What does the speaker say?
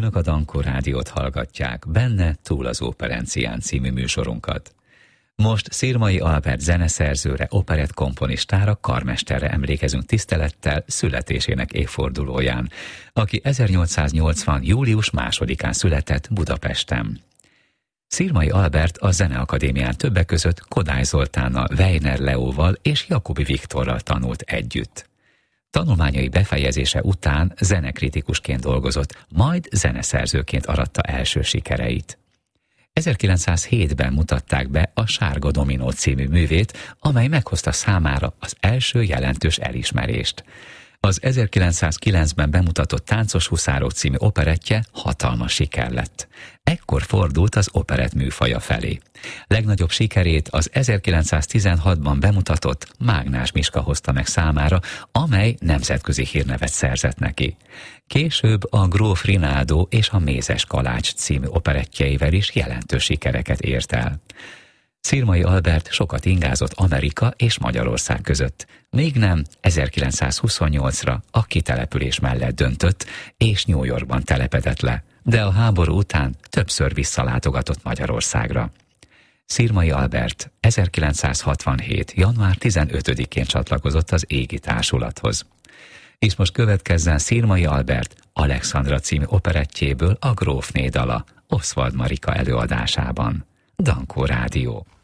Önök a Dankó Rádiót hallgatják, benne Túl az Óperencián című műsorunkat. Most Szirmai Albert zeneszerzőre, operettkomponistára, karmesterre emlékezünk tisztelettel születésének évfordulóján, aki 1880. július 2-án született Budapesten. Szirmai Albert a Zeneakadémián többek között Kodály Zoltánnal, Weiner Leóval és Jakobi Viktorral tanult együtt. Tanulmányai befejezése után zenekritikusként dolgozott, majd zeneszerzőként aratta első sikereit. 1907-ben mutatták be a Sárga Dominó című művét, amely meghozta számára az első jelentős elismerést. Az 1909-ben bemutatott Táncos huszárok című operettje hatalmas siker lett. Ekkor fordult az operett műfaja felé. Legnagyobb sikerét az 1916-ban bemutatott Mágnás Miska hozta meg számára, amely nemzetközi hírnevet szerzett neki. Később a Gróf Rinaldo és a Mézes Kalács című operettjeivel is jelentős sikereket ért el. Szirmai Albert sokat ingázott Amerika és Magyarország között, még nem 1928-ra a kitelepülés mellett döntött, és New Yorkban telepedett le, de a háború után többször visszalátogatott Magyarországra. Szirmai Albert 1967. január 15-én csatlakozott az Égi Társulathoz. És most következzen Szirmai Albert Alexandra című operettjéből a Grófné dala Oswald Marika előadásában. Dankó Rádió.